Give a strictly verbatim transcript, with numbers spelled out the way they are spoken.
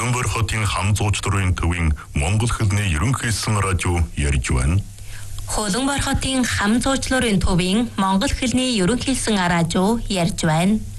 Улаанбаатар хотын хам зуучлалын төвийн Монгол хэлний ерөнхийлсэн радио ярьж байна. Улаанбаатар хотын хам зуучлалын төвийн Монгол хэлний ерөнхийлсэн радио ярьж байна.